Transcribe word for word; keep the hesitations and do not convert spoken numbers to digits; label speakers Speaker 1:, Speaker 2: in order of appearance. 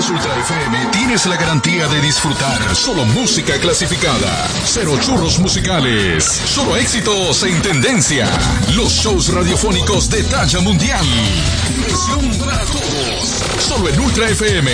Speaker 1: escuchas Ultra F M, tienes la garantía de disfrutar solo música clasificada. Cero churros musicales, solo éxitos en tendencia. Los shows radiofónicos de talla mundial. Diversión para todos. Solo en Ultra F M.